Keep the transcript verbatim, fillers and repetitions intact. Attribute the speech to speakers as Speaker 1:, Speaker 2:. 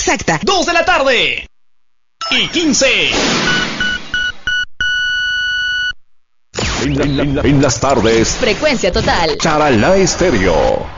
Speaker 1: exacta.
Speaker 2: Dos de la tarde. Y quince.
Speaker 3: En, la, en, la, en las tardes.
Speaker 4: Frecuencia total.
Speaker 3: Charalá Estéreo.